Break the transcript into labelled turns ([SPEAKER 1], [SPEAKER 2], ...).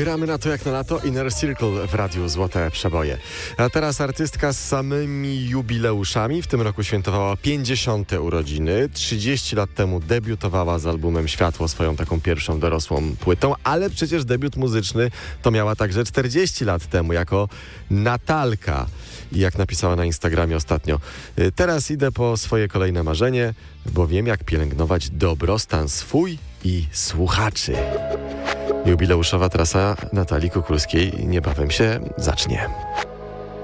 [SPEAKER 1] Gramy na to jak na lato. Inner Circle w radiu Złote Przeboje. A teraz artystka z samymi jubileuszami. W tym roku świętowała 50. urodziny. 30 lat temu debiutowała z albumem Światło, swoją taką pierwszą dorosłą płytą, ale przecież debiut muzyczny to miała także 40 lat temu jako Natalka. I jak napisała na Instagramie ostatnio: teraz idę po swoje kolejne marzenie, bo wiem, jak pielęgnować dobrostan swój i słuchaczy. Jubileuszowa trasa Natalii Kukulskiej niebawem się zacznie.